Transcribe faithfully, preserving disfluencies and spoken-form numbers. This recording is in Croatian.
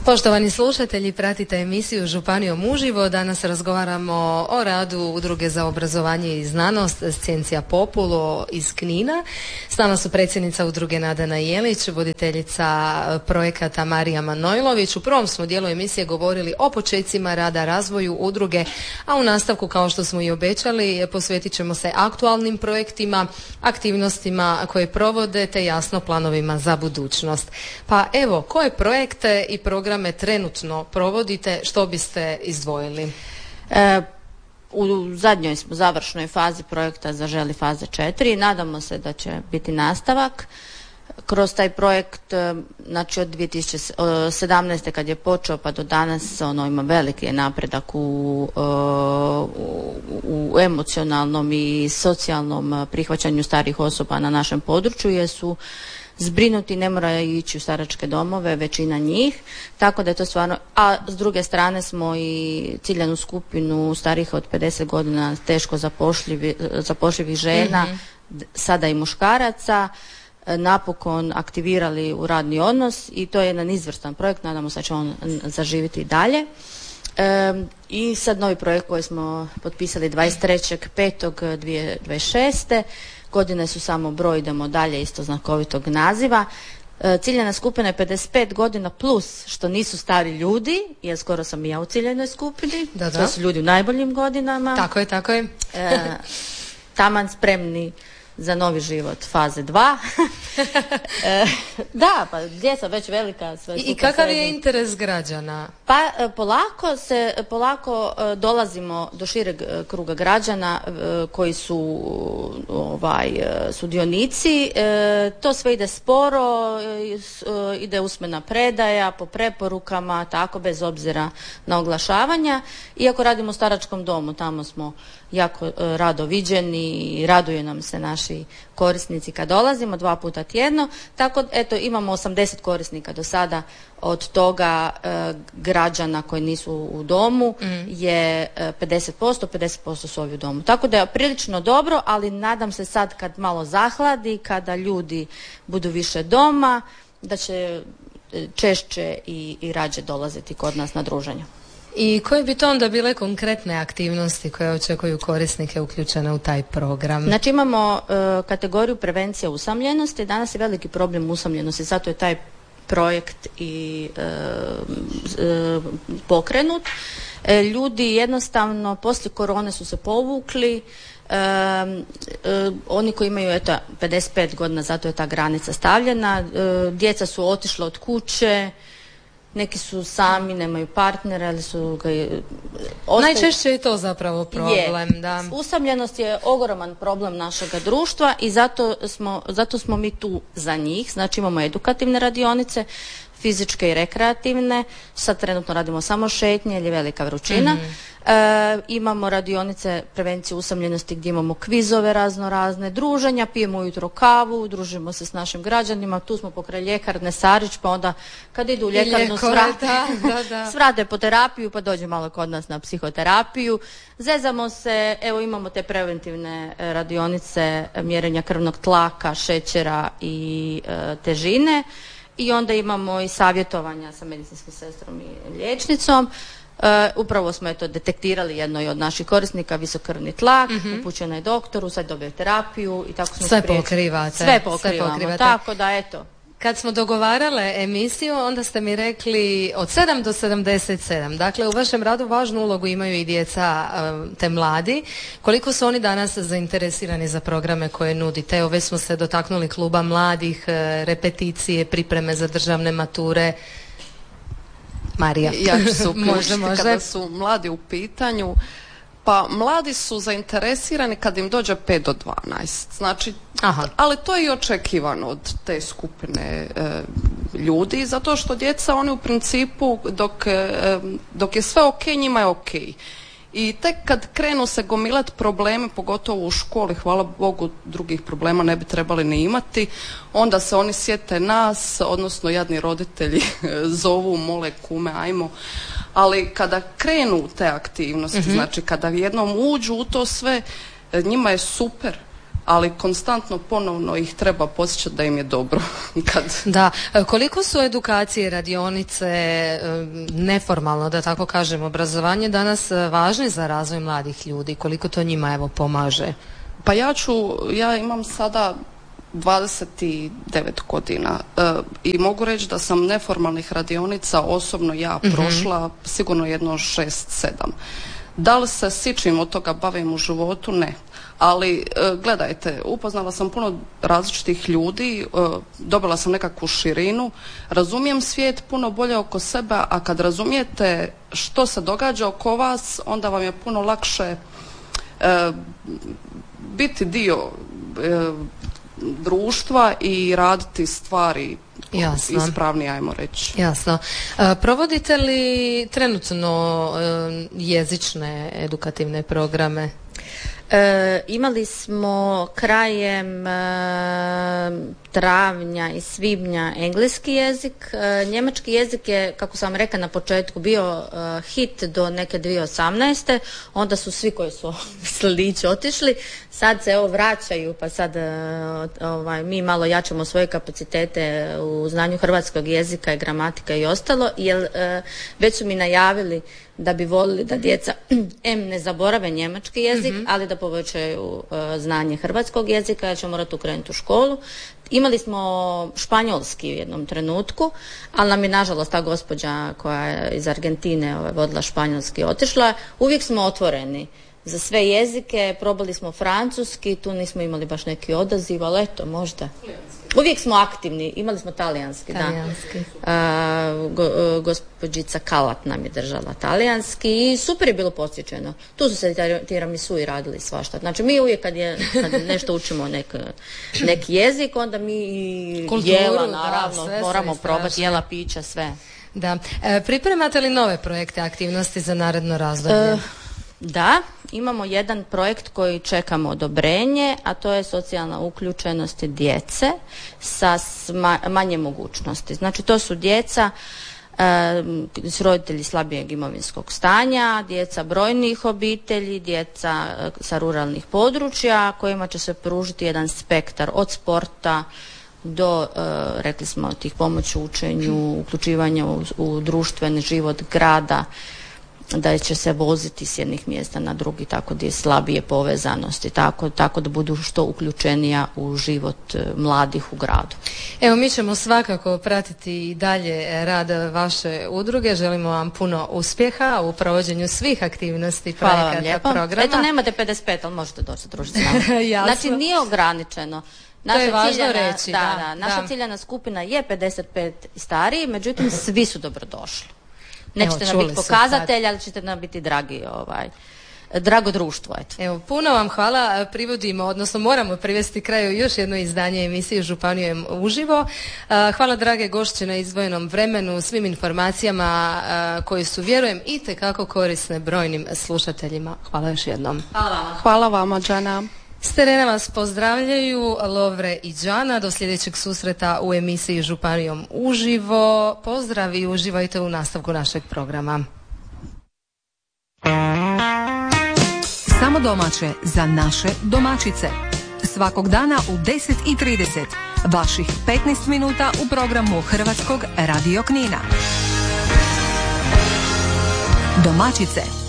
Poštovani slušatelji, pratite emisiju Županijom uživo. Danas razgovaramo o radu Udruge za obrazovanje i znanost Scientia Populo iz Knina. S nama su predsjednica udruge Nadana Jelić, voditeljica projekata Marija Manojlović. U prvom smo dijelu emisije govorili o počecima rada, razvoju udruge, a u nastavku, kao što smo i obećali, posvetit ćemo se aktualnim projektima, aktivnostima koje provode, te jasno planovima za budućnost. Pa evo, koje projekte i programe trenutno provodite, što biste izdvojili? E, u zadnjoj smo završnoj fazi projekta Zaželi faze četiri. Nadamo se da će biti nastavak. Kroz taj projekt, znači od dvije tisuće sedamnaeste kad je počeo pa do danas, ono ima veliki napredak u, u, u emocionalnom i socijalnom prihvaćanju starih osoba na našem području, jer su zbrinuti, ne moraju ići u staračke domove, većina njih, tako da je to stvarno, a s druge strane smo i ciljanu skupinu starih od pedeset godina teško zapošljivi, zapošljivih žena, mm-hmm. sada i muškaraca, napokon aktivirali u radni odnos i to je jedan izvrstan projekt, nadamo se da će on zaživjeti i dalje. E, I sad novi projekt koji smo potpisali dvadeset trećeg petog dvije tisuće dvadeset šeste. Godine su samo broj, idemo dalje, isto znakovitog naziva. E, ciljana skupina je pedeset pet godina plus, što nisu stari ljudi, jer skoro sam i ja u ciljanoj skupini. Da, da. To su ljudi u najboljim godinama. Tako je, tako je. E, taman spremni za novi život faze dva. e, da, pa djeca već velika. Sve I kakav je interes građana? Pa polako se, polako dolazimo do šireg kruga građana koji su ovaj, sudionici. E, to sve ide sporo, ide usmena predaja po preporukama, tako bez obzira na oglašavanja. Iako radimo u staračkom domu, tamo smo jako rado viđeni i raduje nam se naši korisnici kad dolazimo dva puta tjedno. Tako, eto, imamo osamdeset korisnika do sada, od toga e, građana koji nisu u domu mm. je e, pedeset posto, pedeset posto su ovi u domu. Tako da je prilično dobro, ali nadam se sad kad malo zahladi, kada ljudi budu više doma, da će češće i, i rađe dolaziti kod nas na druženje. I koje bi to onda bile konkretne aktivnosti koje očekuju korisnike uključene u taj program? Znači imamo e, kategoriju prevencije usamljenosti. Danas je veliki problem usamljenosti, zato je taj projekt i e, e, pokrenut. E, ljudi jednostavno poslije korone su se povukli. E, e, oni koji imaju eto, pedeset pet godina, zato je ta granica stavljena. E, djeca su otišla od kuće. Neki su sami, nemaju partnera, ali su ga... Ostaje... Najčešće je to zapravo problem, je. Da. Usamljenost je ogroman problem našega društva i zato smo, zato smo mi tu za njih. Znači imamo edukativne radionice, fizičke i rekreativne. Sad trenutno radimo samo šetnje jer je velika vrućina. Mm-hmm. E, imamo radionice prevencije usamljenosti gdje imamo kvizove razno razne, druženja, pijemo ujutro kavu, družimo se s našim građanima, tu smo pokraj ljekarne Sarić, pa onda kad idu u ljekarnu svrate, da, da, da. svrate po terapiju, pa dođe malo kod nas na psihoterapiju, zezamo se, evo imamo te preventivne radionice mjerenja krvnog tlaka, šećera i e, težine. I onda imamo i savjetovanja sa medicinskim sestrom i liječnicom. Uh, upravo smo eto detektirali jednoj od naših korisnika visokrvni tlak, mm-hmm. upućena je doktoru, sad dobije terapiju i tako smo sve pokrivate. Sve pokrivamo, sve pokrivate. Tako da eto. Kad smo dogovarale emisiju, onda ste mi rekli od sedam do sedamdeset sedam. Dakle, u vašem radu važnu ulogu imaju i djeca te mladi. Koliko su oni danas zainteresirani za programe koje nudite? Evo, već smo se dotaknuli kluba mladih, repeticije, pripreme za državne mature. Marija. Ja ću se uključiti može, može. Kada su mladi u pitanju. Pa mladi su zainteresirani kad im dođe pet do dvanaest. Znači, Aha. ali to je i očekivano od te skupine e, ljudi, zato što djeca, oni u principu dok, e, dok je sve ok, njima je ok. I tek kad krenu se gomilati problemi, pogotovo u školi, hvala Bogu drugih problema ne bi trebali ni imati, onda se oni sjete nas, odnosno jadni roditelji zovu, mole kume, ajmo. Ali kada krenu te aktivnosti, mm-hmm. znači kada jednom uđu u to sve, njima je super. ali konstantno ponovno ih treba podsjećati da im je dobro. Kad... Da, koliko su edukacije, radionice, neformalno da tako kažem, obrazovanje danas važni za razvoj mladih ljudi, koliko to njima evo pomaže? Pa ja ću, ja imam sada dvadeset devet godina e, i mogu reći da sam neformalnih radionica osobno ja prošla mm-hmm. sigurno jedno šest sedam. Da li se s ičim od toga bavim u životu? Ne. Ali e, gledajte, upoznala sam puno različitih ljudi, e, dobila sam nekakvu širinu, razumijem svijet puno bolje oko sebe, a kad razumijete što se događa oko vas, onda vam je puno lakše e, biti dio e, društva i raditi stvari Jasno. ispravnije, ajmo reći. Jasno. E, provodite li trenutno e, jezične edukativne programe? E, imali smo krajem e, travnja i svibnja engleski jezik. E, njemački jezik je, kako sam rekla na početku, bio e, hit do neke dvije tisuće osamnaeste. Onda su svi koji su sladići otišli. Sad se evo vraćaju, pa sad e, ovaj, mi malo jačamo svoje kapacitete u znanju hrvatskog jezika i gramatika i ostalo, jer e, već su mi najavili da bi volili da djeca em ne zaborave njemački jezik, mm-hmm. ali da povećaju uh, znanje hrvatskog jezika, jer će morati ukrenuti u školu. Imali smo španjolski u jednom trenutku, ali nam je nažalost ta gospođa koja je iz Argentine ovaj, vodila španjolski otišla. Uvijek smo otvoreni za sve jezike, probali smo francuski, tu nismo imali baš neki odaziv, ali eto, možda. Uvijek smo aktivni, imali smo talijanski, talijanski. da. Uh, go, uh, gospođica Kalat nam je držala talijanski i super je bilo posjećeno. Tu su se tiramisu i radili svašta. Znači mi uvijek kad, je, kad nešto učimo nek, neki jezik, onda mi Kulturu, jela, naravno, da, moramo probati jela, pića, sve. Da. E, pripremate li nove projekte, aktivnosti za naredno razdoblje? Uh, Da, imamo jedan projekt koji čekamo odobrenje, a to je socijalna uključenost djece sa sma- manje mogućnosti. Znači to su djeca e, s roditelji slabijeg imovinskog stanja, djeca brojnih obitelji, djeca e, sa ruralnih područja kojima će se pružiti jedan spektar od sporta do, e, rekli smo, tih pomoći u učenju, uključivanja u, u društveni život grada, da će se voziti s jednih mjesta na drugi, tako da je slabije povezanosti, tako, tako da budu što uključenija u život mladih u gradu. Evo, mi ćemo svakako pratiti i dalje rad vaše udruge. Želimo vam puno uspjeha u provođenju svih aktivnosti, projekata, programa. Eto, nemate pedeset pet, ali možete doći družiti s nama. Znači, nije ograničeno. Naša to je važno ciljana, reći. Da, da, da, naša da. ciljana skupina je pedeset pet i stariji, međutim, svi su dobrodošli. Nećete nam biti pokazatelj, ali ćete nam biti dragi, ovaj, drago društvo. Eto. Evo, puno vam hvala. Privodimo, odnosno moramo privesti kraju još jedno izdanje emisije Županijom uživo. Hvala drage gošće na izdvojenom vremenu, svim informacijama koje su, vjerujem, itekako korisne brojnim slušateljima. Hvala još jednom. Hvala, hvala vama, Džana. S terena vas pozdravljaju Lovre i Džana. Do sljedećeg susreta u emisiji Županijom uživo. Pozdrav i uživajte u nastavku našeg programa. Samo domaće za naše domaćice. Svakog dana u deset i trideset. Vaših petnaest minuta u programu Hrvatskog radio Knina. Domaćice.